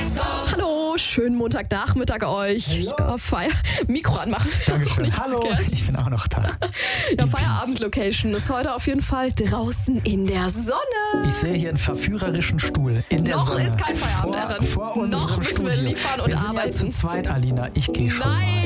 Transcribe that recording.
Hallo, schönen Montagnachmittag euch. Mikro anmachen. Dankeschön. Nicht Hallo, verkehrt. ich bin auch noch da. Ja, Feierabend-Location ist heute auf jeden Fall draußen in der Sonne. Ich sehe hier einen verführerischen Stuhl in der Noch Sonne. ist kein Feierabend, Erin. Vor unserem Noch müssen wir Studio. liefern und wir sind arbeiten. Ja zu zweit, Alina. Ich gehe schon Nein. mal.